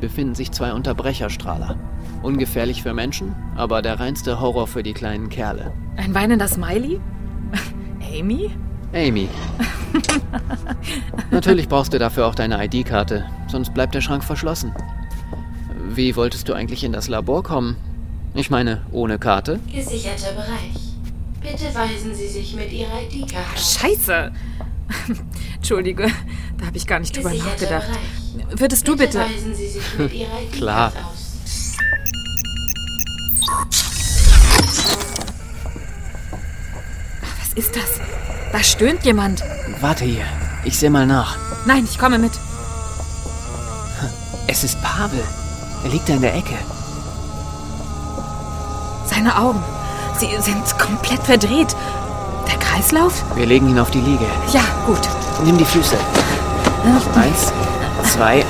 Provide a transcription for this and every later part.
befinden sich 2 Unterbrecherstrahler. Ungefährlich für Menschen, aber der reinste Horror für die kleinen Kerle. Ein weinender Smiley? Amy? Amy. Natürlich brauchst du dafür auch deine ID-Karte, sonst bleibt der Schrank verschlossen. Wie wolltest du eigentlich in das Labor kommen? Ich meine, ohne Karte? Gesicherter Bereich. Bitte weisen Sie sich mit Ihrer ID-Karte. Scheiße! Entschuldige, da habe ich gar nicht drüber nachgedacht. Bereich. Würdest du bitte... Weisen Sie sich mit Ihrer ID-Karte Klar. aus. Was ist das? Da stöhnt jemand. Warte hier, ich sehe mal nach. Nein, ich komme mit. Es ist Pavel. Er liegt da in der Ecke. Seine Augen, sie sind komplett verdreht. Der Kreislauf? Wir legen ihn auf die Liege. Ja, gut. Nimm die Füße. 1, 2...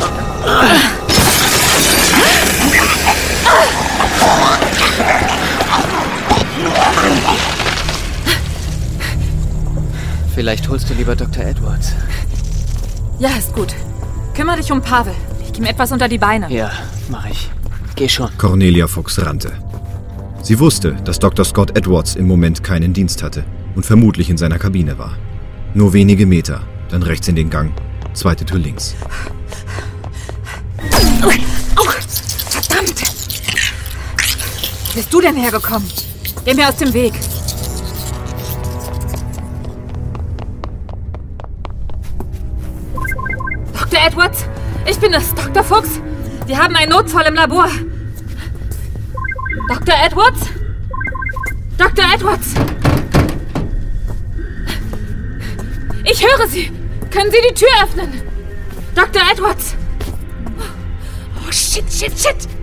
Vielleicht holst du lieber Dr. Edwards. Ja, ist gut. Kümmere dich um Pavel. Ich ihm etwas unter die Beine. Ja, mach ich. Geh schon. Cornelia Fuchs rannte. Sie wusste, dass Dr. Scott Edwards im Moment keinen Dienst hatte und vermutlich in seiner Kabine war. Nur wenige Meter, dann rechts in den Gang, zweite Tür links. Oh, verdammt! Wo bist du denn hergekommen? Geh mir aus dem Weg. Dr. Edwards, ich bin es, Dr. Fuchs. Wir haben einen Notfall im Labor. Dr. Edwards? Dr. Edwards! Ich höre Sie! Können Sie die Tür öffnen? Dr. Edwards! Oh, shit!